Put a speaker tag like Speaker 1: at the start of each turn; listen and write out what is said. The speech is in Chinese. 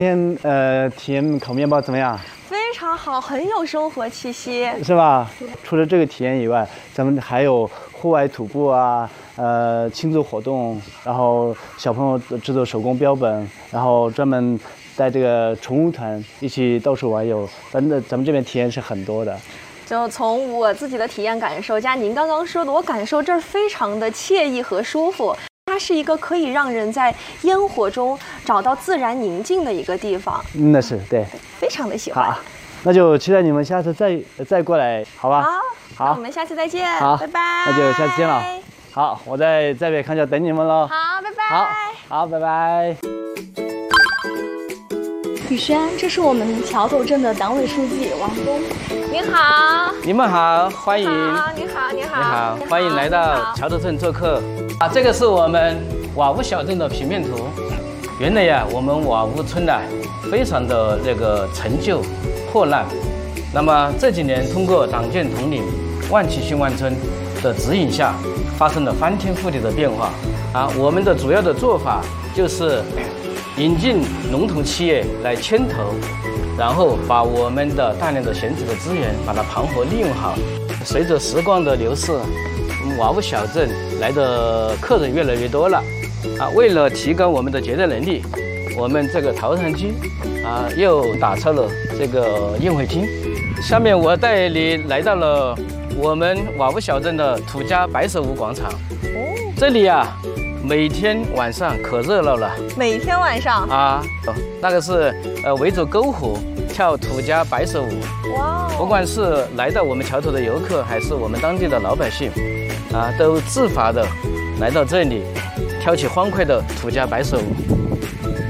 Speaker 1: 今天体验烤面包怎么样？
Speaker 2: 非常好，很有生活气息，
Speaker 1: 是吧？除了这个体验以外，咱们还有户外徒步啊，亲子活动，然后小朋友制作手工标本，然后专门带这个宠物团一起到处玩游。咱们这边体验是很多的。
Speaker 2: 就从我自己的体验感受加您刚刚说的，我感受这儿非常的惬意和舒服。它是一个可以让人在烟火中找到自然宁静的一个地方。
Speaker 1: 那是对，
Speaker 2: 非常的喜欢。
Speaker 1: 好，那就期待你们下次再过来，好吧？
Speaker 2: 好，那我们下次再见。
Speaker 1: 好，
Speaker 2: 拜拜。
Speaker 1: 那就下次见了。好，我在北康桥等你们喽。
Speaker 2: 好，拜拜。
Speaker 1: 好，拜拜。
Speaker 3: 宇轩，这是我们桥头镇的党委书记王东。
Speaker 2: 您好。
Speaker 4: 你们好，欢迎。
Speaker 2: 你好，
Speaker 4: 欢迎来到桥头镇做客。这个是我们瓦屋小镇的平面图。原来呀，我们瓦屋村呢，非常的陈旧破烂。那么这几年通过党建统领、万企兴万村的指引下，发生了翻天覆地的变化。我们的主要的做法就是引进龙头企业来牵头，然后把我们的大量的闲置的资源把它盘活利用好。随着时光的流逝，瓦屋小镇来的客人越来越多了。为了提高我们的接待能力，我们这个陶炭区又打造了这个宴会厅。下面我带你来到了我们瓦屋小镇的土家白手舞广场。这里每天晚上可热闹了。
Speaker 2: 每天晚上
Speaker 4: 那个是围着篝火跳土家白手舞。哇！不管是来到我们桥头的游客，还是我们当地的老百姓，都自发的来到这里，跳起欢快的土家白手舞。